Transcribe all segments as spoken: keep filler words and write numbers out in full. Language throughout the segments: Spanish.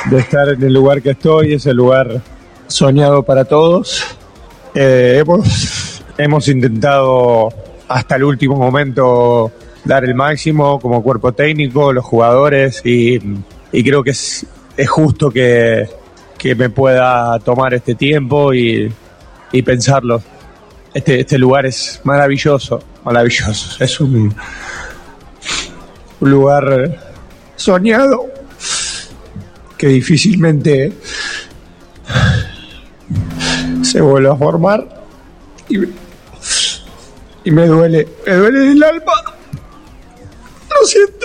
de estar en el lugar que estoy, es el lugar soñado para todos. Eh, hemos, hemos intentado hasta el último momento dar el máximo como cuerpo técnico, los jugadores, y, y creo que es, es justo que, que me pueda tomar este tiempo y, y pensarlo. Este, este lugar es maravilloso, maravilloso. Es un, un lugar soñado que difícilmente se vuelve a formar y, y me duele, me duele en el alma. Lo siento.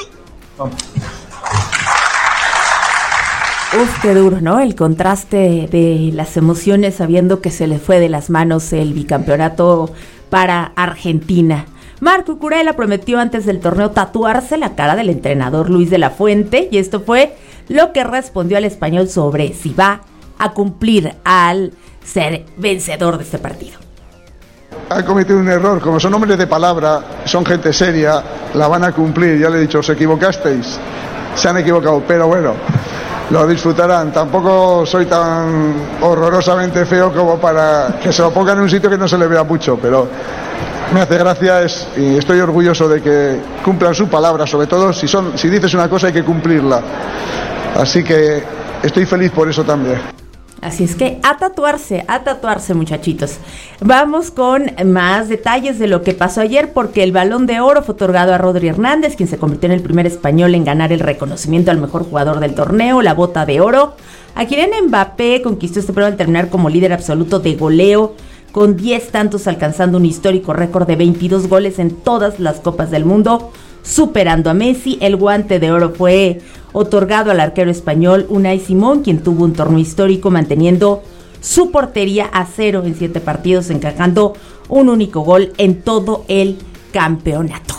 Uf, qué duro, ¿no? El contraste de las emociones sabiendo que se le fue de las manos el bicampeonato para Argentina. Marco Curela prometió antes del torneo tatuarse la cara del entrenador Luis de la Fuente, y esto fue lo que respondió al Español sobre si va a cumplir al ser vencedor de este partido. Han cometido un error, como son hombres de palabra, son gente seria, la van a cumplir. Ya le he dicho, os equivocasteis, se han equivocado, pero bueno, lo disfrutarán. Tampoco soy tan horrorosamente feo como para que se lo pongan en un sitio que no se le vea mucho, pero me hace gracia es, y estoy orgulloso de que cumplan su palabra, sobre todo si son, si dices una cosa hay que cumplirla. Así que estoy feliz por eso también. Así es que a tatuarse, a tatuarse, muchachitos. Vamos con más detalles de lo que pasó ayer, porque el Balón de Oro fue otorgado a Rodri Hernández, quien se convirtió en el primer español en ganar el reconocimiento al mejor jugador del torneo, la Bota de Oro. A Kylian Mbappé conquistó este premio al terminar como líder absoluto de goleo, con diez tantos, alcanzando un histórico récord de veintidós goles en todas las Copas del Mundo, superando a Messi. El Guante de Oro fue otorgado al arquero español Unai Simón, quien tuvo un torneo histórico manteniendo su portería a cero en siete partidos, encajando un único gol en todo el campeonato.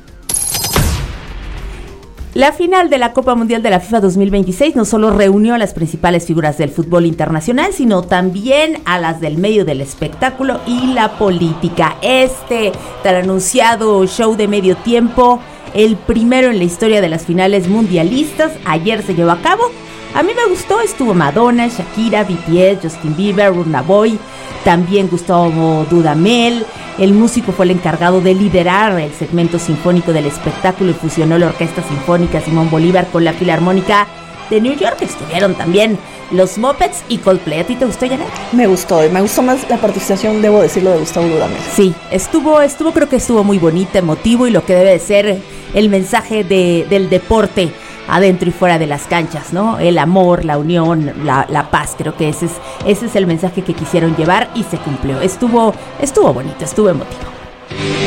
La final de la Copa Mundial de la FIFA dos mil veintiséis no solo reunió a las principales figuras del fútbol internacional, sino también a las del medio del espectáculo y la política. Este tan anunciado show de medio tiempo, el primero en la historia de las finales mundialistas, ayer se llevó a cabo. A mí me gustó, estuvo Madonna, Shakira, B T S, Justin Bieber, Burna Boy, también Gustavo Dudamel. El músico fue el encargado de liderar el segmento sinfónico del espectáculo y fusionó la Orquesta Sinfónica Simón Bolívar con la Filarmónica de New York. Estuvieron también los Muppets y Coldplay. ¿A ti te gustó, Janet? Me gustó, me gustó más la participación, debo decirlo, de Gustavo Dudamel. Sí, estuvo, estuvo, creo que estuvo muy bonita, emotivo, y lo que debe de ser el mensaje de, del deporte adentro y fuera de las canchas, ¿no? El amor, la unión, la, la paz, creo que ese es, ese es el mensaje que quisieron llevar y se cumplió. Estuvo, estuvo bonito, estuvo emotivo.